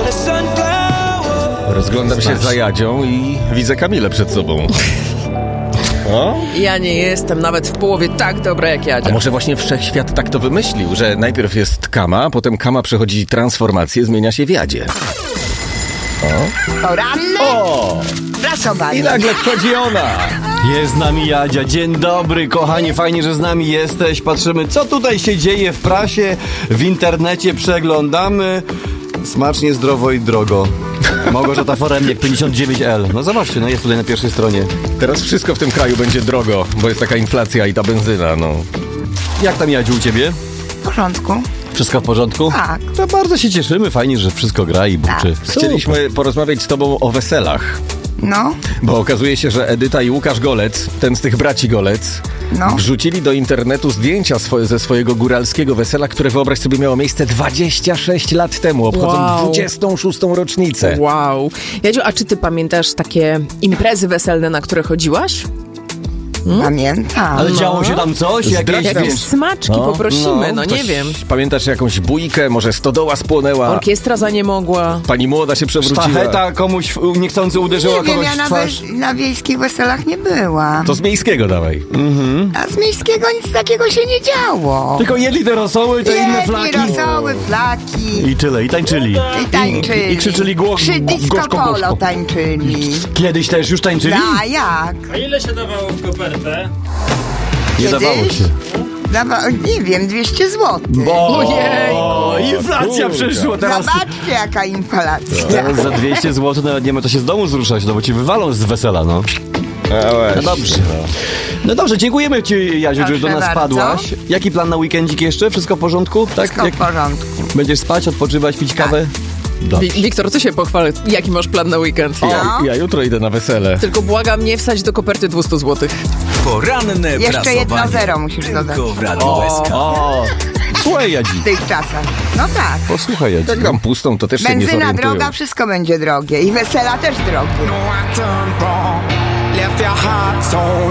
Rozglądam się za Jadzią i widzę Kamilę przed sobą. O? Ja nie jestem nawet w połowie tak dobra jak Jadzia. A może właśnie wszechświat tak to wymyślił, że najpierw jest Kama, a potem Kama przechodzi transformację, zmienia się w Jadzie. Poranny? O! Proszę bardzo. I nagle wchodzi ona. Jest z nami Jadzia. Dzień dobry, kochani, fajnie, że z nami jesteś. Patrzymy, co tutaj się dzieje w prasie, w internecie, przeglądamy. Smacznie, zdrowo i drogo. Małgorzata Foremniak, 59L. No zobaczcie, no jest tutaj na pierwszej stronie. Teraz wszystko w tym kraju będzie drogo, bo jest taka inflacja i ta benzyna, no. Jak tam, Jadziu, u ciebie? W porządku. Wszystko w porządku? Tak. To bardzo się cieszymy, fajnie, że wszystko gra i buczy. Chcieliśmy porozmawiać z tobą o weselach. No, Bo okazuje się, że Edyta i Łukasz Golec, ten z tych braci Golec, no. wrzucili do internetu zdjęcia ze swojego góralskiego wesela, które, wyobraź sobie, miało miejsce 26 lat temu. Obchodzą Wow. 26. rocznicę. Wow. Jadziu, a czy ty pamiętasz takie imprezy weselne, na które chodziłaś? Pamiętam. Ale działo się tam coś? Zdradź Jakieś, nam. Jakieś smaczki No, poprosimy, no nie Ktoś- wiem. Pamiętasz jakąś bójkę, może stodoła spłonęła, Orkiestra zaniemogła. pani młoda się przewróciła. sztacheta komuś niechcący uderzyła Nie wiem, kogoś ja w twarz. na wiejskich weselach nie byłam. To z miejskiego dawaj. A z miejskiego nic takiego się nie działo. Tylko jedli te rosoły, te inne flaki. rosoły, flaki. I tyle, i tańczyli. I tańczyli. I krzyczeli Przy disco gorzko, polo gorzko. tańczyli. Kiedyś też już tańczyli? A jak? A ile się dawało w kopertę? Nie Kiedyś? dawało się. Nie wiem, 200 zł. Ojej. Inflacja kurczę. przyszła teraz. Zobaczcie, jaka inflacja. Teraz za 200 zł nawet nie ma to się z domu zruszać, no bo ci wywalą z wesela, no. No dobrze. No dobrze, dziękujemy ci, Jaziu, że do nas Proszę bardzo. padłaś. Jaki plan na weekendzik jeszcze? Wszystko w porządku? Tak? Wszystko w porządku. Będziesz spać, odpoczywać, pić kawę? Dobrze. Wiktor, ty się pochwal, jaki masz plan na weekend? Ja jutro idę na wesele. Tylko błagam, nie wsadź do koperty 200 zł. Poranne Jeszcze prasowanie. 1-0 musisz dodać Tylko w Radiu SK. O, słuchaj, Jadzi. w tych czasach. No tak. Posłuchaj, Jadzi. Jak gram pustą, to też się nie Benzyna zorientują. droga, wszystko będzie drogie. I wesela też drogie. Left your heart torn.